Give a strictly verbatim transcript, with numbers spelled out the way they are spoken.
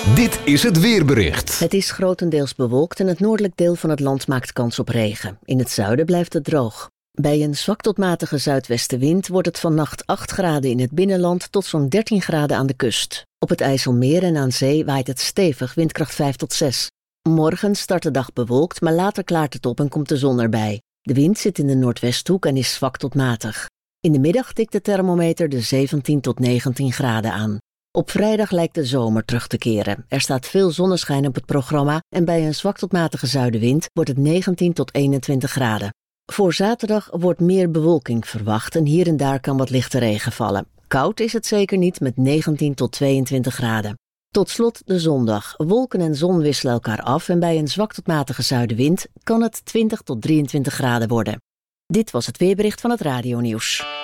Dit is het weerbericht. Het is grotendeels bewolkt en het noordelijk deel van het land maakt kans op regen. In het zuiden blijft het droog. Bij een zwak tot matige zuidwestenwind wordt het vannacht acht graden in het binnenland tot zo'n dertien graden aan de kust. Op het IJsselmeer en aan zee waait het stevig, windkracht vijf tot zes. Morgen start de dag bewolkt, maar later klaart het op en komt de zon erbij. De wind zit in de noordwesthoek en is zwak tot matig. In de middag tikt de thermometer de zeventien tot negentien graden aan. Op vrijdag lijkt de zomer terug te keren. Er staat veel zonneschijn op het programma en bij een zwak tot matige zuidenwind wordt het negentien tot eenentwintig graden. Voor zaterdag wordt meer bewolking verwacht en hier en daar kan wat lichte regen vallen. Koud is het zeker niet met negentien tot tweeëntwintig graden. Tot slot de zondag. Wolken en zon wisselen elkaar af en bij een zwak tot matige zuidenwind kan het twintig tot drieëntwintig graden worden. Dit was het weerbericht van het Radio Nieuws.